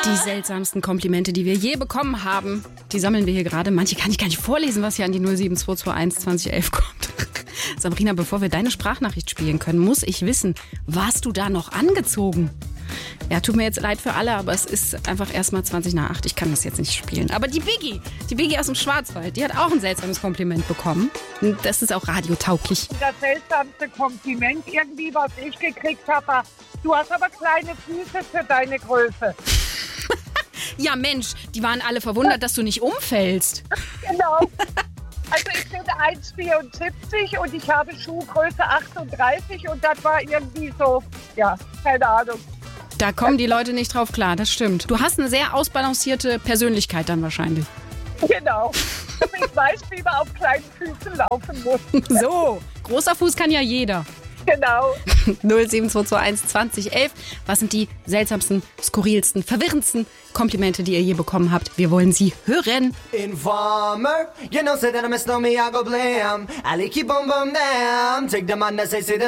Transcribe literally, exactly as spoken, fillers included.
Die seltsamsten Komplimente, die wir je bekommen haben, die sammeln wir hier gerade. Manche kann ich gar nicht vorlesen, was hier an die null sieben zwei zwei eins zwanzig elf kommt. Sabrina, bevor wir deine Sprachnachricht spielen können, muss ich wissen, warst du da noch angezogen? Ja, tut mir jetzt leid für alle, aber es ist einfach erst mal zwanzig nach acht. Ich kann das jetzt nicht spielen. Aber die Biggie, die Biggie aus dem Schwarzwald, die hat auch ein seltsames Kompliment bekommen. Das ist auch radiotauglich. Das seltsamste Kompliment irgendwie, was ich gekriegt habe, du hast aber kleine Füße für deine Größe. Ja Mensch, die waren alle verwundert, dass du nicht umfällst. Genau. Also ich bin eins Komma vierundsiebzig und ich habe Schuhgröße achtunddreißig und das war irgendwie so, ja, keine Ahnung. Da kommen die Leute nicht drauf klar, das stimmt. Du hast eine sehr ausbalancierte Persönlichkeit dann wahrscheinlich. Genau. Ich weiß, wie man auf kleinen Füßen laufen muss. So, großer Fuß kann ja jeder. Genau. null sieben zwei zwei eins zwanzig elf. Was sind die seltsamsten, skurrilsten, verwirrendsten Komplimente, die ihr je bekommen habt? Wir wollen sie hören. Informer, you know, say that I miss no me, I go blam. I like keep on bum down. Take the man that say, say that